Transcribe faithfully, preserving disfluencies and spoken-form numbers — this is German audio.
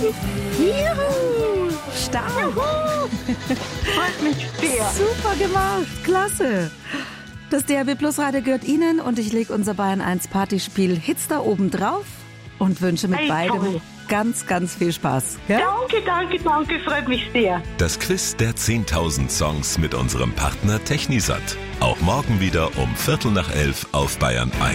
Juhu! Stark! Freut mich sehr. Super gemacht, klasse. Das D A B Plus Radio gehört Ihnen und ich lege unser Bayern eins Partyspiel Hits da oben drauf und wünsche mit Hey, beidem toll. ganz, ganz viel Spaß. Ja? Danke, danke, danke, freut mich sehr. Das Quiz der zehntausend Songs mit unserem Partner Technisat. Auch morgen wieder um Viertel nach elf auf Bayern eins.